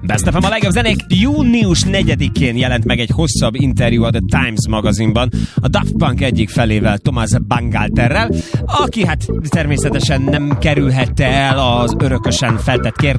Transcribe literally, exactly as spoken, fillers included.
Best ef em a legjobb zenék. Június negyedikén jelent meg egy hosszabb interjú a The Times magazinban a Daft Punk egyik felével, Thomas Bangalterrel, aki hát természetesen nem kerülhette el az örökösen feltett kérdést,